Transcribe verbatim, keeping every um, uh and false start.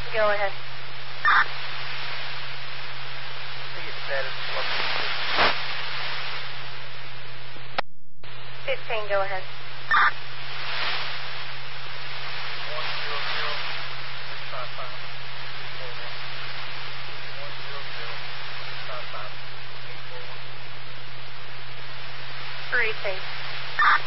Go ahead. Ticket status. fifteen, go ahead. one zero zero six five five eight four one. one zero zero six five five eight four one. Three, please.